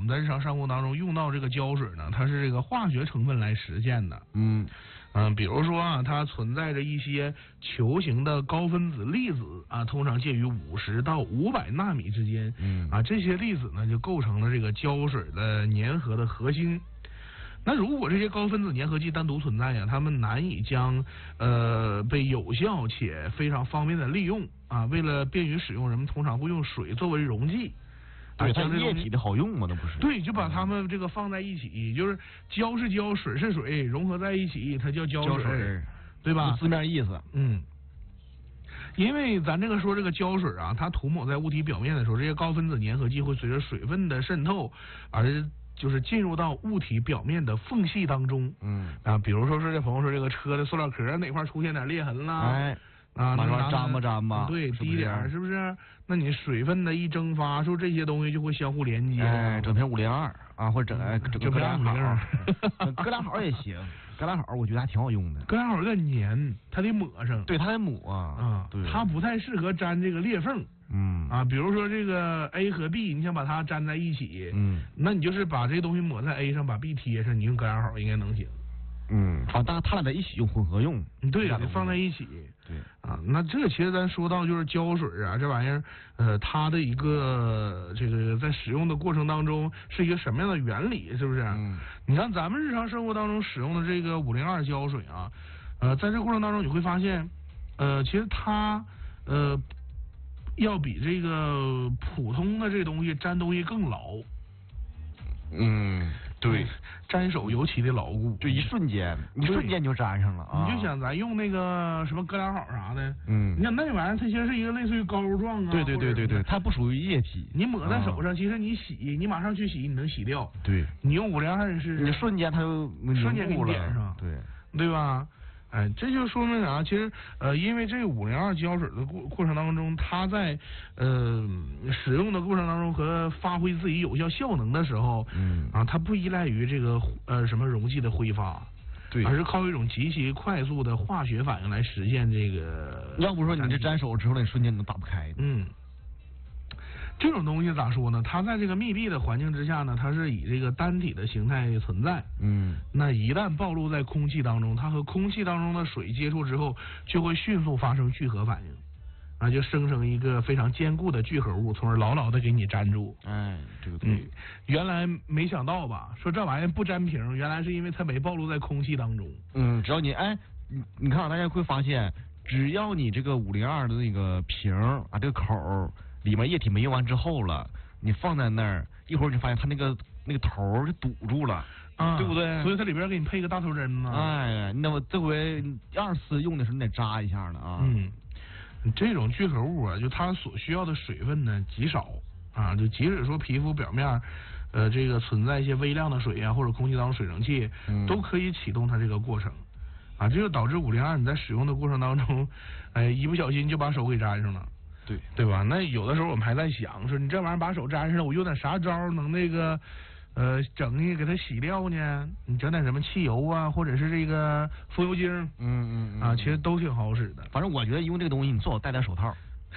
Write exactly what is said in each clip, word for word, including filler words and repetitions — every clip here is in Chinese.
们在日常生活当中用到这个胶水呢，它是这个化学成分来实现的。嗯嗯、呃，比如说啊，它存在着一些球形的高分子粒子啊，通常介于五十到五百纳米之间。嗯啊，这些粒子呢就构成了这个胶水的粘合的核心。那如果这些高分子粘合剂单独存在呀，它们难以将呃被有效且非常方便的利用啊。为了便于使用，人们通常会用水作为溶剂。 对，它液体的好用嘛，那不是？ 对，就把它们这个放在一起，就是胶是胶，水是水，融合在一起，它叫胶水， 胶水对吧？ 字面意思。 嗯。因为咱这个说这个胶水啊，它涂抹在物体表面的时候，这些高分子粘合剂会随着水分的渗透而就是进入到物体表面的缝隙当中。嗯啊，比如说是这朋友说这个车的塑料壳哪块出现点裂痕了， 哎啊，哪块粘吧粘吧， 对，滴点是不是？那你水分的一蒸发，是不是这些东西就会相互连接？ 哎，整瓶五零二啊，或者整哎整个哥俩好，哥俩好也行。哥俩好我觉得还挺好用的。 哥俩好有点黏，它得抹上。 对，它得抹啊。 啊，对，它不太适合粘这个裂缝。嗯啊，比如说这个 A 和 B， 你想把它粘在一起，嗯，那你就是把这个东西抹在 A 上，把 B 贴上，你用哥俩好应该能行。 嗯，啊，但他俩在一起用，混合用， 对，得放在一起。 对啊，那这个其实咱说到就是胶水啊，这玩意儿，呃，它的一个这个在使用的过程当中是一个什么样的原理，是不是？嗯，你看咱们日常生活当中使用的这个五零二胶水啊，呃，在这个过程当中你会发现，呃，其实它呃要比这个普通的这东西粘东西更牢。 嗯，对， 粘手尤其的牢固， 就一瞬间，一瞬间就粘上了啊！ 你就想咱用那个什么哥俩好啥的，嗯，你想那玩意儿，它其实是一个类似于膏状啊， 对对对对对，它不属于液体。 你抹在手上，其实你洗，你马上去洗，你能洗掉。 对， 你用五零二是， 你瞬间它就瞬间给你点上， 对， 对吧？哎，这就说明啥？其实，呃，因为这个五零二胶水的过过程当中，它在呃使用的过程当中和发挥自己有效效能的时候，嗯啊，它不依赖于这个呃什么溶剂的挥发， 对， 而是靠一种极其快速的化学反应来实现这个。 要不说你这粘手之后，你瞬间都打不开。 嗯。这种东西咋说呢？它在这个密闭的环境之下呢，它是以这个单体的形态存在。嗯，那一旦暴露在空气当中，它和空气当中的水接触之后，就会迅速发生聚合反应，啊，就生成一个非常坚固的聚合物，从而牢牢的给你粘住。 哎，这个对、 嗯。原来没想到吧？说这玩意儿不粘瓶，原来是因为它没暴露在空气当中。 嗯，只要你哎，你你看大家会发现，只要你这个五零二的那个瓶啊，这个口里面液体没用完之后了，你放在那儿一会儿，你发现它那个那个头就堵住了，啊，对不对？ 所以它里边给你配个大头针呢。 哎，那么这回二次用的时候你得扎一下了啊。 嗯，这种聚合物啊，就它所需要的水分呢极少啊，就即使说皮肤表面呃这个存在一些微量的水啊，或者空气当中水蒸气，嗯、都可以启动它这个过程啊，这就导致五零二你在使用的过程当中，哎，一不小心就把手给粘上了。 对对吧？那有的时候我们还在想，说你这玩意儿把手粘上了，我用点啥招能那个呃整一给它洗掉呢？你整点什么汽油啊，或者是这个风油精，嗯嗯嗯啊，其实都挺好使的。 反正我觉得用这个东西，你最好戴点手套，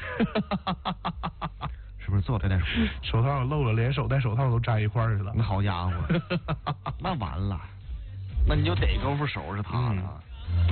是不是？最好戴点手套。 手套漏了，连手带手套都粘一块儿去了。 那好家伙，那完了，那你就得功夫收拾它了。嗯